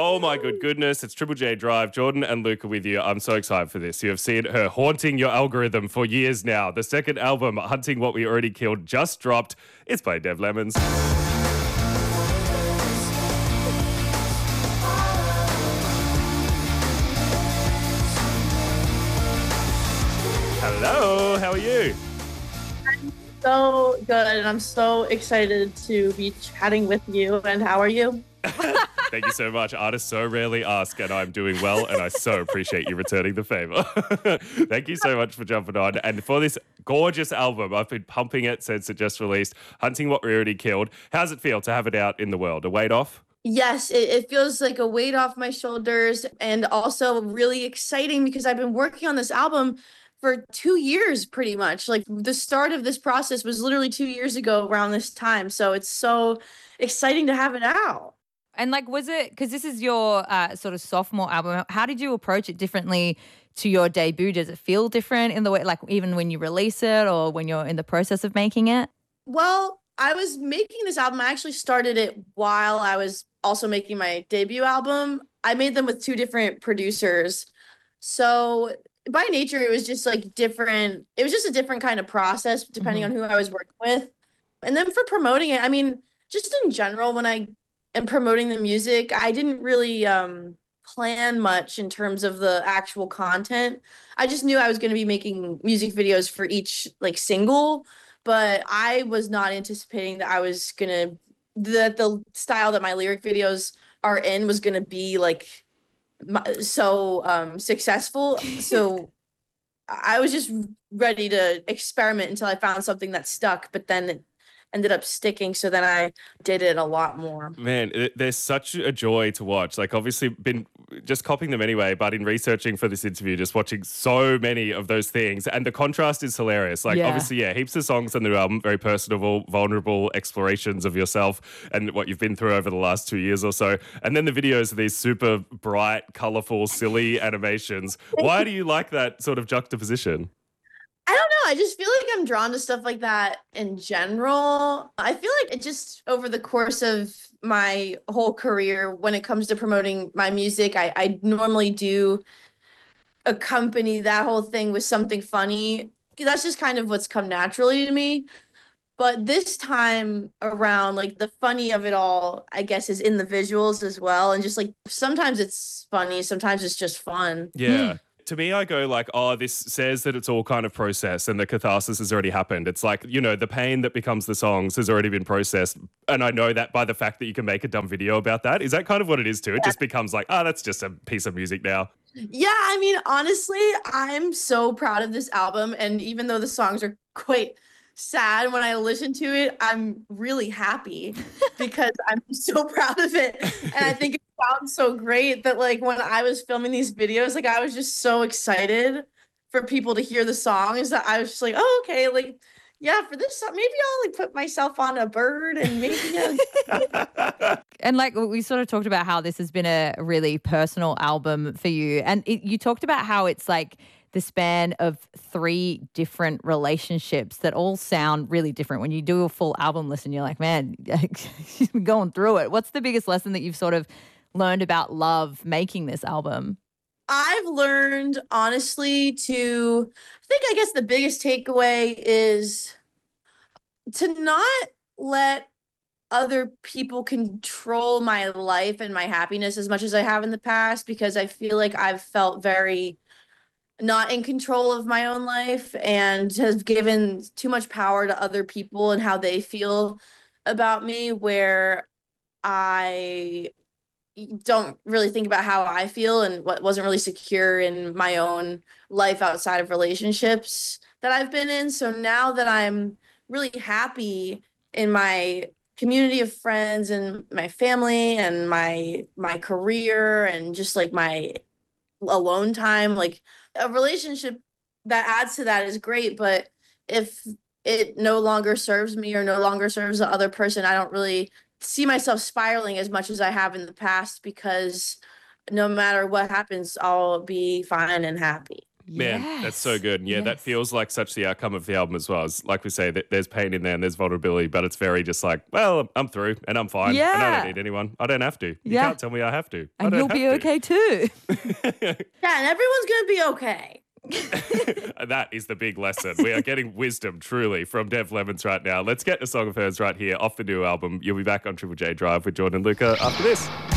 Oh my good goodness, it's Triple J Drive. Jordan and Luke are with you. I'm so excited for this. You have seen her haunting your algorithm for years now. The second album, Hunting What We Already Killed, just dropped. It's by Dev Lemons. Hello, how are you? I'm so good, and I'm so excited to be chatting with you. And how are you? Thank you so much. Artists so rarely ask, and I'm doing well, and I so appreciate you returning the favor. Thank you so much for jumping on. And for this gorgeous album, I've been pumping it since it just released, Hunting What We Already Killed. How's it feel to have it out in the world? A weight off? Yes, it feels like a weight off my shoulders, and also really exciting because I've been working on this album for 2 years pretty much. Like the start of this process was literally 2 years ago around this time. So it's so exciting to have it out. And like, was it, because this is your sort of sophomore album, how did you approach it differently to your debut? Does it feel different in the way, like even when you release it or when you're in the process of making it? Well, I was making this album. I actually started it while I was also making my debut album. I made them with two different producers. So by nature, it was just like different. It was just a different kind of process depending on who I was working with. And then for promoting it, I mean, just in general, when I am promoting the music, I didn't really plan much in terms of the actual content. I just knew I was going to be making music videos for each like single, but I was not anticipating that I was going to, that the style that my lyric videos are in was going to be like so successful. So I was just ready to experiment until I found something that stuck, but then it ended up sticking. So then I did it a lot more. Man, there's such a joy to watch. Like, obviously, been just copying them anyway, but in researching for this interview, just watching so many of those things. And the contrast is hilarious. Like, obviously, heaps of songs on the album, very personable, vulnerable explorations of yourself and what you've been through over the last 2 years or so. And then the videos are these super bright, colorful, silly animations. Why do you like that sort of juxtaposition? I don't know. I just feel like I'm drawn to stuff like that in general. I feel like it just over the course of my whole career, when it comes to promoting my music, I normally do accompany that whole thing with something funny. That's just kind of what's come naturally to me. But this time around, like the funny of it all, I guess, is in the visuals as well. And just like sometimes it's funny, sometimes it's just fun. Yeah. To me, I go like, oh, this says that it's all kind of processed and the catharsis has already happened. It's like, you know, the pain that becomes the songs has already been processed. And I know that by the fact that you can make a dumb video about that. Is that kind of what it is too? It just becomes like, oh, that's just a piece of music now. Yeah, I mean, honestly, I'm so proud of this album. And even though the songs are quite sad when I listen to it, I'm really happy because I'm so proud of it. And I think it sounds so great that like when I was filming these videos, like I was just so excited for people to hear the songs that I was just like, oh, okay, like, yeah, for this song, maybe I'll like put myself on a bird and maybe And like we sort of talked about how this has been a really personal album for you. And you talked about how it's like the span of 3 different relationships that all sound really different. When you do a full album listen, you're like, man, she's been going through it. What's the biggest lesson that you've sort of learned about love making this album? I've learned honestly I guess the biggest takeaway is to not let other people control my life and my happiness as much as I have in the past, because I feel like I've felt very not in control of my own life and has given too much power to other people and how they feel about me, where I don't really think about how I feel and what wasn't really secure in my own life outside of relationships that I've been in. So now that I'm really happy in my community of friends and my family and my career and just like my alone time, like a relationship that adds to that is great. But if it no longer serves me or no longer serves the other person, I don't really see myself spiraling as much as I have in the past, because no matter what happens, I'll be fine and happy. Man, that's so Yes. good. And yeah, that Yes. feels like such the outcome of the album as well. It's like we say, that there's pain in there and there's vulnerability, but it's very just like, well, I'm through and I'm fine. And I Yeah. don't need anyone. I don't have to. You Yeah. can't tell me I have to. I And don't you'll be have to. okay too. Yeah, and everyone's gonna be okay. That is the big lesson. We are getting wisdom truly from Dev Lemons right now. Let's get a song of hers right here off the new album. You'll be back on Triple J Drive with Jordan and Luca after this.